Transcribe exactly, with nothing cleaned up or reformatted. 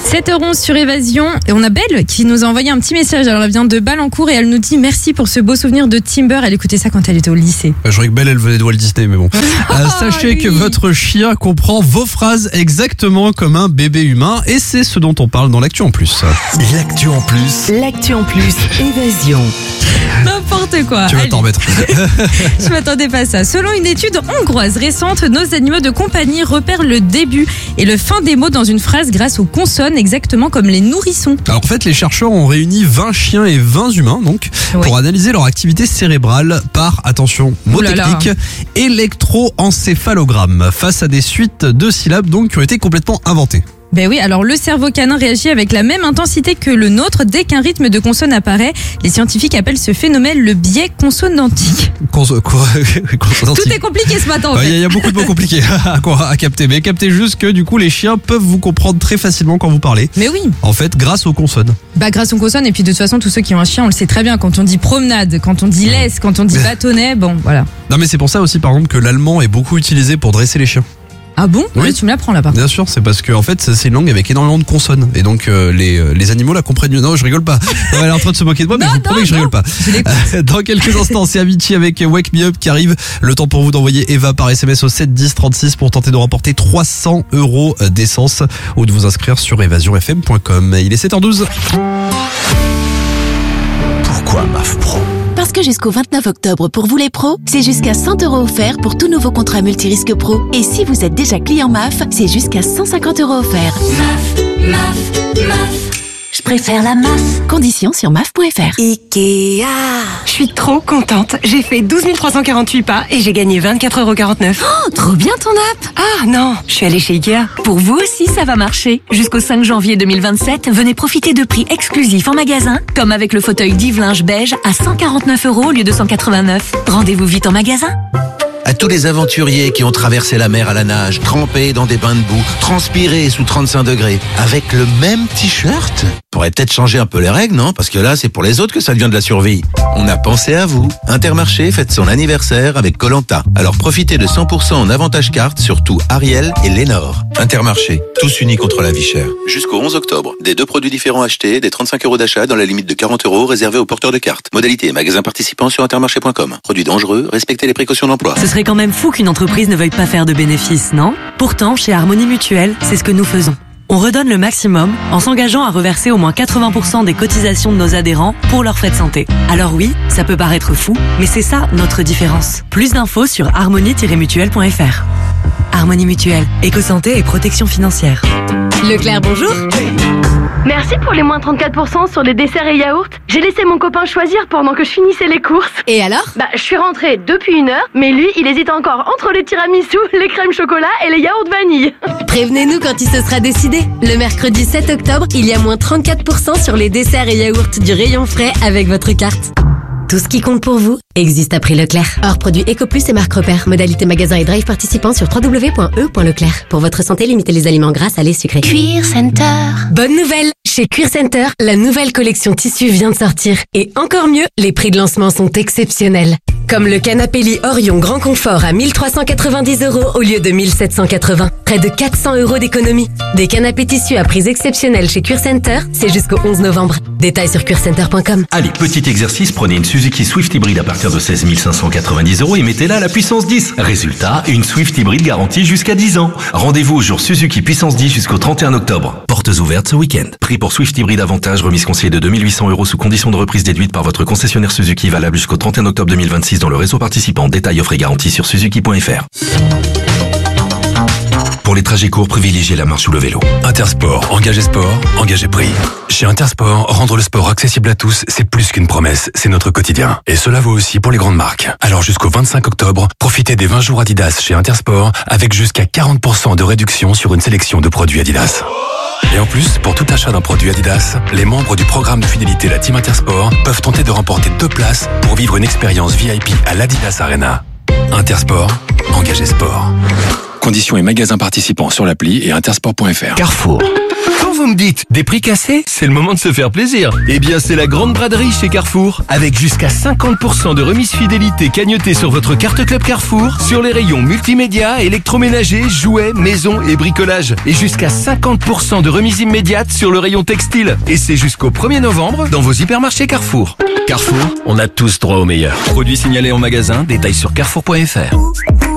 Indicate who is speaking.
Speaker 1: sept heures onze sur Évasion. Et on a Belle qui nous a envoyé un petit message. Alors elle vient de Balancourt et elle nous dit merci pour ce beau souvenir de Timber. Elle écoutait ça quand elle était au lycée.
Speaker 2: Je croyais que Belle, elle venait de Walt Disney, mais bon.
Speaker 1: Oh,
Speaker 2: euh, sachez
Speaker 1: oui.
Speaker 2: que votre chien comprend vos phrases exactement comme un bébé humain. Et c'est ce dont on parle dans l'actu en plus.
Speaker 3: L'actu en plus.
Speaker 4: L'actu en plus, Évasion.
Speaker 1: N'importe quoi.
Speaker 2: Tu vas
Speaker 1: Allez.
Speaker 2: t'en mettre.
Speaker 1: Je m'attendais pas à ça. Selon une étude hongroise récente, nos animaux de compagnie repèrent le début et le fin des mots dans une phrase grâce aux consonnes, exactement comme les nourrissons.
Speaker 2: Alors en fait, les chercheurs ont réuni vingt chiens et vingt humains donc
Speaker 1: Ouais.
Speaker 2: pour analyser leur activité cérébrale par, attention, mot
Speaker 1: Ouh là là.
Speaker 2: technique, électroencéphalogramme, face à des suites de syllabes donc qui ont été complètement inventées.
Speaker 1: Ben oui, alors le cerveau canin réagit avec la même intensité que le nôtre dès qu'un rythme de consonne apparaît. Les scientifiques appellent ce phénomène le biais consonantique.
Speaker 2: Cons- quoi- consonantique.
Speaker 1: Tout est compliqué ce matin en
Speaker 2: Il
Speaker 1: fait.
Speaker 2: y, a- y a beaucoup de mots compliqués à, quoi- à capter, mais captez juste que du coup les chiens peuvent vous comprendre très facilement quand vous parlez.
Speaker 1: Mais oui,
Speaker 2: En fait, grâce aux consonnes.
Speaker 1: bah grâce aux consonnes et puis de toute façon tous ceux qui ont un chien on le sait très bien, quand on dit promenade, quand on dit laisse, quand on dit bâtonnet, bon voilà.
Speaker 2: Non mais c'est pour ça aussi par exemple que l'allemand est beaucoup utilisé pour dresser les chiens.
Speaker 1: Ah bon?
Speaker 2: Oui.
Speaker 1: Ouais, tu me l'apprends là par contre.
Speaker 2: Bien sûr, c'est parce que en fait c'est une langue avec énormément de consonnes et donc euh, les, euh, les animaux la comprennent mieux. Non, je rigole pas. Elle est en train de se moquer de moi, mais
Speaker 1: Non,
Speaker 2: je vous promets
Speaker 1: non,
Speaker 2: que je rigole
Speaker 1: non.
Speaker 2: pas.
Speaker 1: Je l'écoute.
Speaker 2: Euh, Dans quelques instants, c'est Avicii avec Wake Me Up qui arrive. Le temps pour vous d'envoyer Eva par S M S au sept dix trente-six pour tenter de remporter trois cents euros d'essence ou de vous inscrire sur évasion f m point com. Il est sept heures douze.
Speaker 3: Pourquoi M A F Pro?
Speaker 5: Parce que jusqu'au vingt-neuf octobre, pour vous les pros, c'est jusqu'à cent euros offerts pour tous nouveaux contrats multirisques pro. Et si vous êtes déjà client M A F, c'est jusqu'à cent cinquante euros offerts. M A F, M A F, M A F. Je préfère la M A F. Conditions sur M A F point F R.
Speaker 6: Ikea. Je suis trop contente. J'ai fait douze mille trois cent quarante-huit pas et j'ai gagné vingt-quatre euros quarante-neuf.
Speaker 5: Oh, trop bien ton app.
Speaker 6: Ah non, je suis allée chez Ikea.
Speaker 7: Pour vous aussi, ça va marcher. Jusqu'au cinq janvier deux mille vingt-sept, venez profiter de prix exclusifs en magasin, comme avec le fauteuil Dive-Linge beige à cent quarante-neuf euros au lieu de cent quatre-vingt-neuf. Rendez-vous vite en magasin.
Speaker 8: À tous les aventuriers qui ont traversé la mer à la nage, trempés dans des bains de boue, transpirés sous trente-cinq degrés, avec le même t-shirt. Pourrait peut-être changer un peu les règles, non? Parce que là, c'est pour les autres que ça devient de la survie. On a pensé à vous. Intermarché fête son anniversaire avec Koh-Lanta. Alors profitez de cent pour cent en avantage carte sur tout Ariel et Lénore. Intermarché, tous unis contre la vie chère. Jusqu'au onze octobre, des deux produits différents achetés, des trente-cinq euros d'achat dans la limite de quarante euros réservés aux porteurs de cartes. Modalité et magasins participants sur intermarché point com. Produits dangereux, respectez les précautions d'emploi.
Speaker 4: Ce serait quand même fou qu'une entreprise ne veuille pas faire de bénéfices, non? Pourtant, chez Harmonie Mutuelle, c'est ce que nous faisons. On redonne le maximum en s'engageant à reverser au moins quatre-vingts pour cent des cotisations de nos adhérents pour leurs frais de santé. Alors oui, ça peut paraître fou, mais c'est ça notre différence. Plus d'infos sur harmonie tiret mutuelle point f r. Harmonie Mutuelle, éco-santé et protection financière.
Speaker 5: Leclerc, bonjour.
Speaker 9: Merci pour les moins trente-quatre pour cent sur les desserts et yaourts. J'ai laissé mon copain choisir pendant que je finissais les courses.
Speaker 5: Et alors?
Speaker 9: Bah, je suis rentrée depuis une heure, mais lui, il hésite encore entre les tiramisu, les crèmes chocolat et les yaourts vanille.
Speaker 5: Prévenez-nous quand il se sera décidé. Le mercredi sept octobre, il y a moins trente-quatre pour cent sur les desserts et yaourts du rayon frais avec votre carte. Tout ce qui compte pour vous existe à prix Leclerc. Hors produit EcoPlus et marque repère. Modalité magasin et drive participant sur w w w point e point leclerc. Pour votre santé, limitez les aliments gras, salés, sucrés.
Speaker 9: Cuir Center.
Speaker 5: Bonne nouvelle! Chez Cuir Center, la nouvelle collection tissu vient de sortir. Et encore mieux, les prix de lancement sont exceptionnels. Comme le canapé lit Orion Grand Confort à mille trois cent quatre-vingt-dix euros au lieu de mille sept cent quatre-vingts. Près de quatre cents euros d'économie. Des canapés tissus à prix exceptionnels chez Cuir Center, c'est jusqu'au onze novembre. Détails sur cuir center point com.
Speaker 10: Allez, petit exercice, prenez une Suzuki Swift hybride à partir de seize mille cinq cent quatre-vingt-dix euros et mettez-la à la puissance dix. Résultat, une Swift hybride garantie jusqu'à dix ans. Rendez-vous au jour Suzuki puissance dix jusqu'au trente et un octobre. Portes ouvertes ce week-end. Prix pour Swift hybride avantage, remise conseillée de deux mille huit cents euros sous condition de reprise déduite par votre concessionnaire Suzuki, valable jusqu'au trente et un octobre deux mille vingt-six dans le réseau participant. Détails offre et garantie sur suzuki point f r. Pour les trajets courts, privilégiez la marche ou le vélo.
Speaker 3: Intersport, engagez sport, engagez prix. Chez Intersport, rendre le sport accessible à tous, c'est plus qu'une promesse, c'est notre quotidien. Et cela vaut aussi pour les grandes marques. Alors jusqu'au vingt-cinq octobre, profitez des vingt jours Adidas chez Intersport avec jusqu'à quarante pour cent de réduction sur une sélection de produits Adidas. Et en plus, pour tout achat d'un produit Adidas, les membres du programme de fidélité La Team Intersport peuvent tenter de remporter deux places pour vivre une expérience V I P à l'Adidas Arena. Intersport, engagez sport. Conditions et magasins participants sur l'appli et intersport point f r.
Speaker 11: Carrefour. Quand vous me dites des prix cassés, c'est le moment de se faire plaisir. Eh bien, c'est la grande braderie chez Carrefour. Avec jusqu'à cinquante pour cent de remise fidélité cagnotée sur votre carte Club Carrefour, sur les rayons multimédia, électroménager, jouets, maison et bricolage. Et jusqu'à cinquante pour cent de remise immédiate sur le rayon textile. Et c'est jusqu'au premier novembre dans vos hypermarchés Carrefour. Carrefour, on a tous droit au meilleur. Produits signalés en magasin, détails sur carrefour point f r.